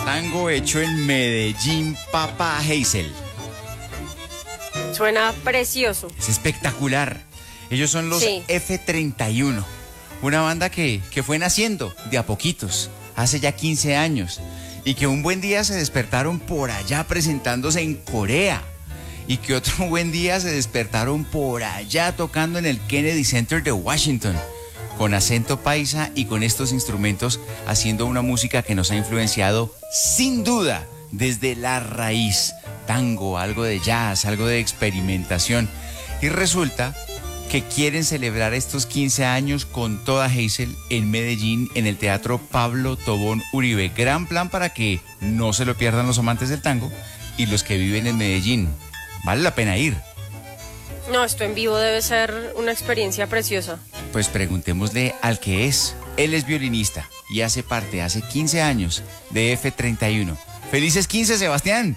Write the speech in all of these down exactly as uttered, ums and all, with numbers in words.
Tango hecho en Medellín, Papa Hazel. Suena precioso. Es espectacular. Ellos son los Sí. F treinta y uno, una banda que, que fue naciendo de a poquitos, hace ya quince años, y que un buen día se despertaron por allá presentándose en Corea, y que otro buen día se despertaron por allá tocando en el Kennedy Center de Washington, con acento paisa y con estos instrumentos, haciendo una música que nos ha influenciado sin duda desde la raíz. Tango, algo de jazz, algo de experimentación. Y resulta que quieren celebrar estos quince años con toda Hazel en Medellín, en el Teatro Pablo Tobón Uribe. Gran plan para que no se lo pierdan los amantes del tango y los que viven en Medellín. Vale la pena ir. No, esto en vivo debe ser una experiencia preciosa. Pues preguntémosle al que es. Él es violinista y hace parte hace quince años de F treinta y uno. ¡Felices quince, Sebastián!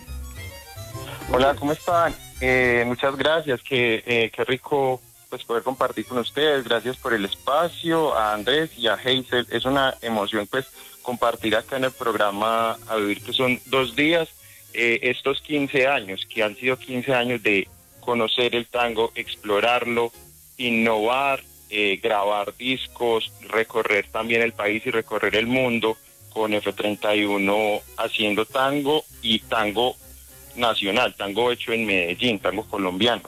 Hola, ¿cómo están? Eh, muchas gracias, qué, eh, qué rico pues poder compartir con ustedes. Gracias por el espacio, a Andrés y a Hazel. Es una emoción pues compartir acá en el programa A Vivir, que son dos días, eh, estos quince años, que han sido quince años de conocer el tango, explorarlo, innovar, eh, grabar discos, recorrer también el país y recorrer el mundo con F treinta y uno haciendo tango y tango nacional, tango hecho en Medellín, tango colombiano.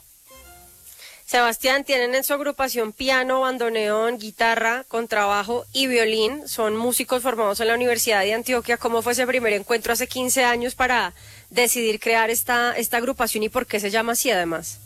Sebastián, tienen en su agrupación piano, bandoneón, guitarra, contrabajo y violín. Son músicos formados en la Universidad de Antioquia. ¿Cómo fue ese primer encuentro hace quince años para decidir crear esta, esta agrupación y por qué se llama así además?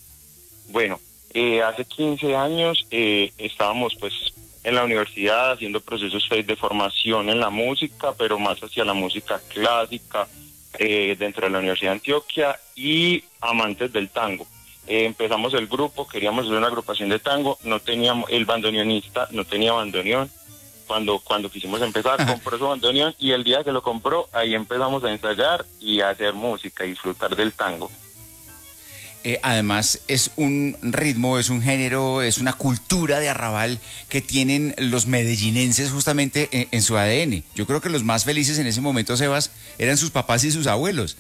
Bueno, eh, hace quince años eh, estábamos pues en la universidad haciendo procesos pues, de formación en la música, pero más hacia la música clásica, eh, dentro de la Universidad de Antioquia, y amantes del tango. Eh, empezamos el grupo, queríamos hacer una agrupación de tango, no teníamos, el bandoneonista no tenía bandoneón. Cuando, cuando quisimos empezar, compró su bandoneón y el día que lo compró, ahí empezamos a ensayar y a hacer música, y disfrutar del tango. Eh, además es un ritmo, es un género, es una cultura de arrabal que tienen los medellinenses justamente en, en su A D N. Yo creo que los más felices en ese momento, Sebas, eran sus papás y sus abuelos.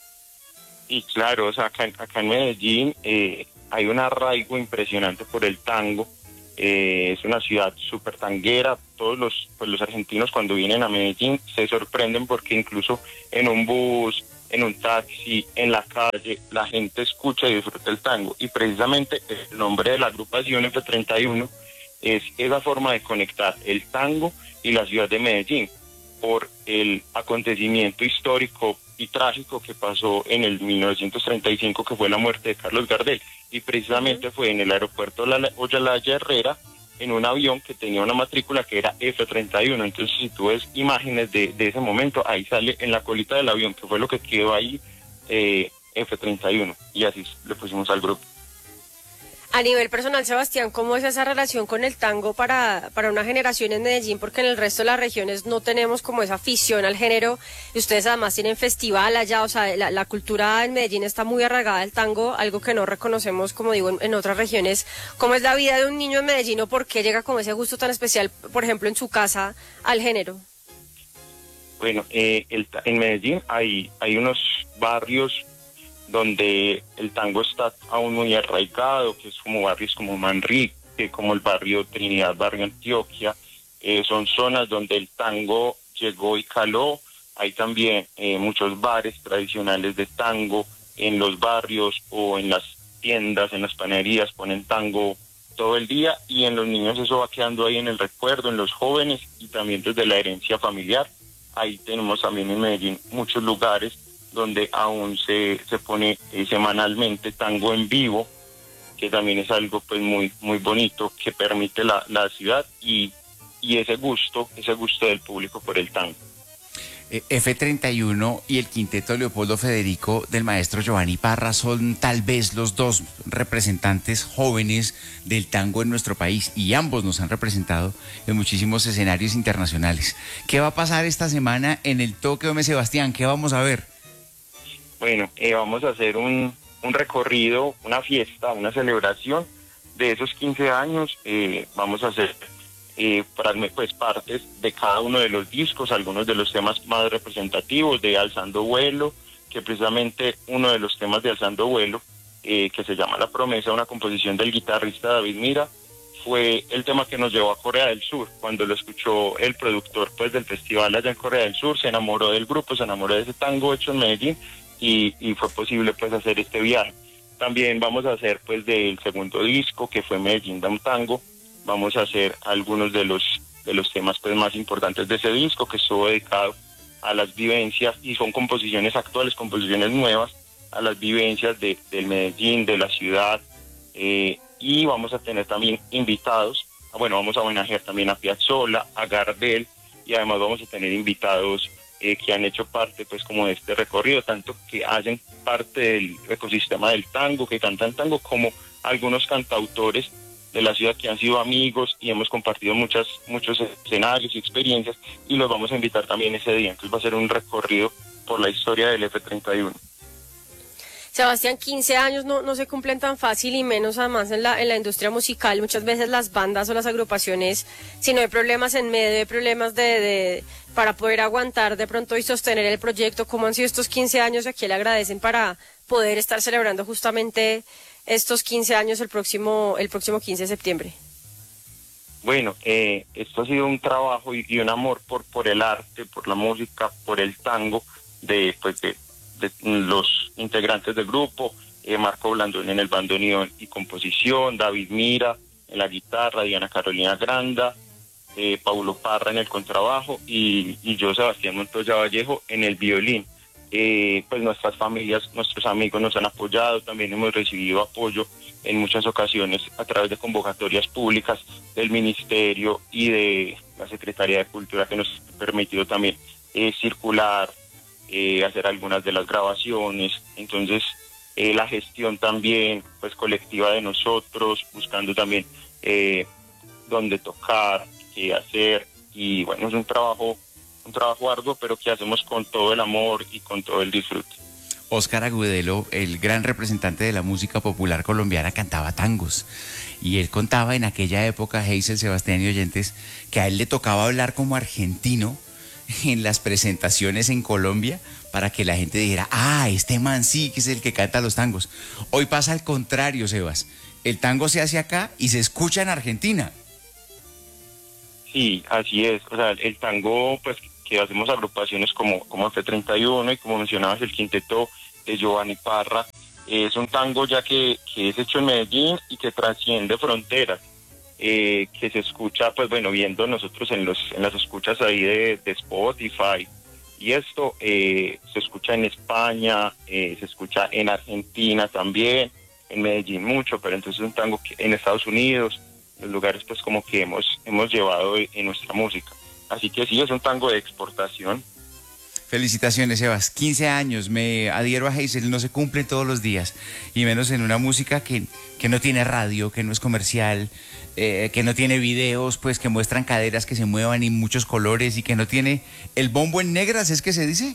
Y claro, o sea, acá, acá en Medellín eh, hay un arraigo impresionante por el tango. Eh, es una ciudad súper tanguera. Todos los, pues los argentinos cuando vienen a Medellín se sorprenden porque incluso en un bus, en un taxi, en la calle, la gente escucha y disfruta el tango. Y precisamente el nombre de la agrupación F treinta y uno es esa forma de conectar el tango y la ciudad de Medellín por el acontecimiento histórico y trágico que pasó en el mil novecientos treinta y cinco, que fue la muerte de Carlos Gardel. Y precisamente uh-huh. fue en el aeropuerto Olaya Herrera, en un avión que tenía una matrícula que era F treinta y uno. Entonces, si tú ves imágenes de, de ese momento, ahí sale en la colita del avión, que fue lo que quedó ahí, eh, F treinta y uno. Y así le pusimos al grupo. A nivel personal, Sebastián, ¿cómo es esa relación con el tango para, para una generación en Medellín? Porque en el resto de las regiones no tenemos como esa afición al género, y ustedes además tienen festival allá, o sea, la, la cultura en Medellín está muy arraigada al tango, algo que no reconocemos, como digo, en, en otras regiones. ¿Cómo es la vida de un niño en Medellín o por qué llega con ese gusto tan especial, por ejemplo, en su casa, al género? Bueno, eh, el, en Medellín hay, hay unos barrios donde el tango está aún muy arraigado, que es como barrios como Manrique, como el barrio Trinidad, barrio Antioquia. Eh, son zonas donde el tango llegó y caló. Hay también eh, muchos bares tradicionales de tango en los barrios, o en las tiendas, en las panaderías, ponen tango todo el día, y en los niños eso va quedando ahí en el recuerdo, en los jóvenes, y también desde la herencia familiar. Ahí tenemos también en Medellín muchos lugares donde aún se, se pone eh, semanalmente tango en vivo, que también es algo pues muy muy bonito, que permite la, la ciudad y, y ese gusto, ese gusto del público por el tango. Eh, F treinta y uno y el quinteto Leopoldo Federico del maestro Giovanni Parra son tal vez los dos representantes jóvenes del tango en nuestro país, y ambos nos han representado en muchísimos escenarios internacionales. ¿Qué va a pasar esta semana en el Toque Dome, Sebastián? ¿Qué vamos a ver? Bueno, eh, vamos a hacer un, un recorrido, una fiesta, una celebración de esos quince años. Eh, vamos a hacer eh, pues partes de cada uno de los discos, algunos de los temas más representativos de Alzando Vuelo, que precisamente uno de los temas de Alzando Vuelo, eh, que se llama La Promesa, una composición del guitarrista David Mira, fue el tema que nos llevó a Corea del Sur. Cuando lo escuchó el productor pues del festival allá en Corea del Sur, se enamoró del grupo, se enamoró de ese tango hecho en Medellín y, y fue posible pues hacer este viaje. También vamos a hacer pues del segundo disco, que fue Medellín da un tango, vamos a hacer algunos de los de los temas pues más importantes de ese disco, que estuvo dedicado a las vivencias, y son composiciones actuales, composiciones nuevas, a las vivencias de, del Medellín, de la ciudad, eh, y vamos a tener también invitados, bueno, vamos a homenajear también a Piazzolla, a Gardel, y además vamos a tener invitados eh, que han hecho parte pues como de este recorrido, tanto que hacen parte del ecosistema del tango, que cantan tango, como algunos cantautores de la ciudad que han sido amigos y hemos compartido muchas, muchos escenarios y experiencias, y los vamos a invitar también ese día. Entonces va a ser un recorrido por la historia del F treinta y uno. Sebastián, quince años no, no se cumplen tan fácil, y menos además en la, en la industria musical. Muchas veces las bandas o las agrupaciones, si no hay problemas en medio, hay problemas de, de para poder aguantar de pronto y sostener el proyecto. ¿Cómo han sido estos quince años? ¿A quién le agradecen para poder estar celebrando justamente estos quince años el próximo, el próximo quince de septiembre? Bueno, eh, esto ha sido un trabajo y, y un amor por, por el arte, por la música, por el tango, de pues de de los integrantes del grupo, eh, Marco Blandón en el bandoneón y composición, David Mira en la guitarra, Diana Carolina Granda, eh, Paulo Parra en el contrabajo y, y yo, Sebastián Montoya Vallejo, en el violín. Eh, pues nuestras familias, nuestros amigos nos han apoyado, también hemos recibido apoyo en muchas ocasiones a través de convocatorias públicas del Ministerio y de la Secretaría de Cultura, que nos ha permitido también eh, circular, Eh, hacer algunas de las grabaciones. Entonces eh, la gestión también pues colectiva de nosotros, buscando también eh, dónde tocar, qué hacer, y bueno, es un trabajo un trabajo arduo, pero que hacemos con todo el amor y con todo el disfrute. Óscar Agudelo, el gran representante de la música popular colombiana, cantaba tangos, y él contaba en aquella época, Hazel, Sebastián y oyentes, que a él le tocaba hablar como argentino en las presentaciones en Colombia para que la gente dijera, ah, este man sí que es el que canta los tangos. Hoy pasa al contrario, Sebas. El tango se hace acá y se escucha en Argentina. Sí, así es. O sea, el tango, pues, que hacemos agrupaciones como, como F treinta y uno y como mencionabas el quinteto de Giovanni Parra, es un tango ya que, que es hecho en Medellín y que trasciende fronteras. Eh, que se escucha, pues bueno, viendo nosotros en los en las escuchas ahí de, de Spotify, y esto eh, se escucha en España, eh, se escucha en Argentina también, en Medellín mucho, pero entonces es un tango que en Estados Unidos, los lugares pues como que hemos, hemos llevado en nuestra música. Así que sí, es un tango de exportación. Felicitaciones, Sebas. quince años, me adhiero a Hazel, no se cumplen todos los días, y menos en una música que, que no tiene radio, que no es comercial, eh, que no tiene videos, pues que muestran caderas que se muevan y muchos colores, y que no tiene el bombo en negras, ¿es que se dice?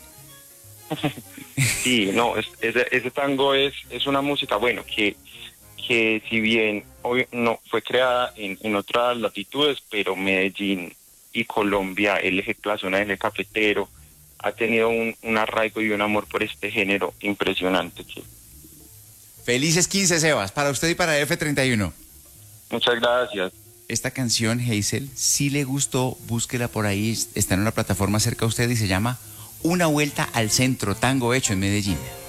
Sí, no, es, ese, ese tango es, es una música, bueno, que, que si bien hoy no fue creada en, en otras latitudes, pero Medellín y Colombia, el eje, la zona del eje cafetero, ha tenido un, un arraigo y un amor por este género impresionante. Felices quince, Sebas, para usted y para F treinta y uno. Muchas gracias. Esta canción, Hazel, si le gustó, búsquela por ahí, está en una plataforma cerca de usted y se llama Una Vuelta al Centro, tango hecho en Medellín.